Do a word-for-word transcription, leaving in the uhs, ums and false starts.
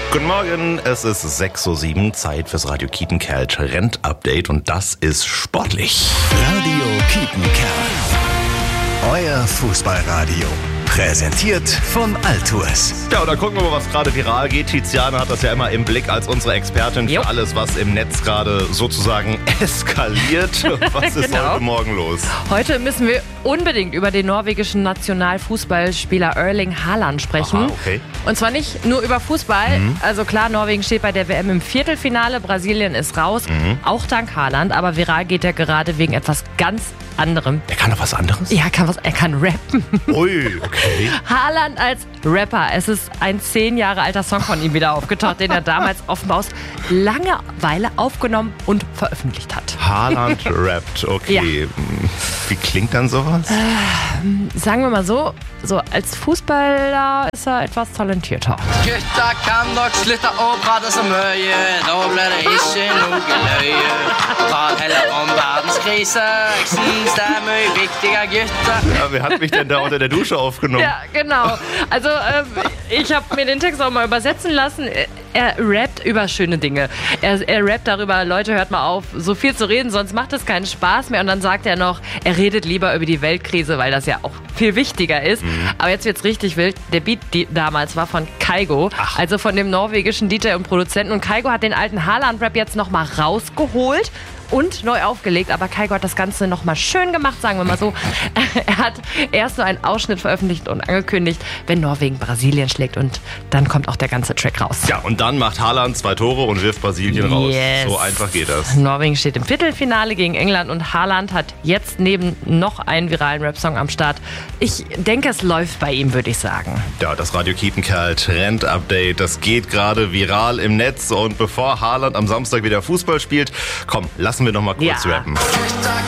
Guten Morgen, es ist sechs Uhr sieben, Zeit fürs Radio Kietenkerl Trend-Update und das ist sportlich. Radio Kietenkerl, euer Fußballradio. Präsentiert von Altours. Ja, und dann gucken wir mal, was gerade viral geht. Tiziana hat das ja immer im Blick als unsere Expertin Jo. für alles, was im Netz gerade sozusagen eskaliert. Was ist Genau. heute Morgen los? Heute müssen wir unbedingt über den norwegischen Nationalfußballspieler Erling Haaland sprechen. Aha, okay. Und zwar nicht nur über Fußball. Mhm. Also klar, Norwegen steht bei der W M im Viertelfinale, Brasilien ist raus, Mhm. auch dank Haaland. Aber viral geht er gerade wegen etwas ganz anderem. Der kann doch was anderes? Ja, kann was, er kann rappen. Ui, okay. Haaland als Rapper. Es ist ein zehn Jahre alter Song von ihm wieder aufgetaucht, den er damals offenbar aus Langeweile aufgenommen und veröffentlicht hat. Haaland rappt, okay. Wie klingt dann sowas? Sagen wir mal so, so als Fußballer ist er etwas talentierter. Gutta kan dere slutte å prate så mye, da blir det ikke noe løye. Prat heller om verdenskrise, jeg syns det er mye viktigere, gutter. Ja, wer hat mich denn da unter der Dusche aufgenommen? Ja, genau. Also ähm, ich habe mir den Text auch mal übersetzen lassen. Er rappt über schöne Dinge. Er, er rappt darüber, Leute, hört mal auf, so viel zu reden, sonst macht es keinen Spaß mehr. Und dann sagt er noch, er redet lieber über die Weltkrise, weil das ja auch viel wichtiger ist. Mhm. Aber jetzt wird's richtig wild. Der Beat die, damals war von Kygo, Ach. also von dem norwegischen D J und Produzenten. Und Kygo hat den alten Haaland-Rap jetzt nochmal rausgeholt und neu aufgelegt, aber Kygo hat das Ganze nochmal schön gemacht, sagen wir mal so. Er hat erst nur einen Ausschnitt veröffentlicht und angekündigt, wenn Norwegen Brasilien schlägt, und dann kommt auch der ganze Track raus. Ja, und dann macht Haaland zwei Tore und wirft Brasilien raus. Yes. So einfach geht das. Norwegen steht im Viertelfinale gegen England und Haaland hat jetzt neben noch einen viralen Rap-Song am Start. Ich denke, es läuft bei ihm, würde ich sagen. Ja, das Radio Kietenkerl Trend-Update, das geht gerade viral im Netz. Und bevor Haaland am Samstag wieder Fußball spielt, komm, lassen wir noch mal kurz Ja. rappen. Gutta